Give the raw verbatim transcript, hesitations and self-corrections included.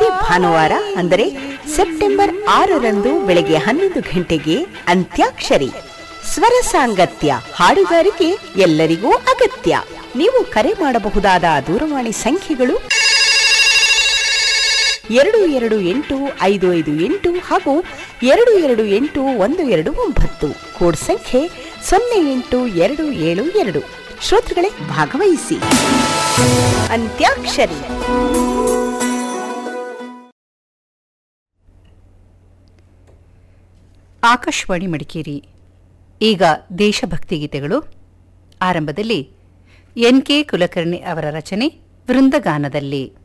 ಭಾನುವಾರ ಅಂದರೆ ಸೆಪ್ಟೆಂಬರ್ ಆರರಂದು ಬೆಳಗ್ಗೆ ಹನ್ನೊಂದು ಗಂಟೆಗೆ ಅಂತ್ಯಾಕ್ಷರಿ. ಸ್ವರ ಸಾಂಗತ್ಯ ಹಾಡುಗಾರಿಕೆ ಎಲ್ಲರಿಗೂ ಅಗತ್ಯ. ನೀವು ಕರೆ ಮಾಡಬಹುದಾದ ದೂರವಾಣಿ ಸಂಖ್ಯೆಗಳು ಎರಡು ಎರಡು ಎಂಟು ಐದು ಐದು ಎಂಟು ಹಾಗೂ ಎರಡು ಎರಡು ಎಂಟು ಒಂದು ಎರಡು ಒಂಬತ್ತು. ಕೋಡ್ ಸಂಖ್ಯೆ ಸೊನ್ನೆ ಎಂಟು ಎರಡು ಏಳು ಎರಡು. ಶ್ರೋತೃಗಳೇ, ಭಾಗವಹಿಸಿ. ಅಂತ್ಯಾಕ್ಷರಿ. ಆಕಾಶವಾಣಿ ಮಡಿಕೇರಿ. ಈಗ ದೇಶಭಕ್ತಿ ಗೀತೆಗಳು. ಆರಂಭದಲ್ಲಿ ಎನ್ ಕೆ ಕುಲಕರ್ಣಿ ಅವರ ರಚನೆ ವೃಂದಗಾನದಲ್ಲಿ.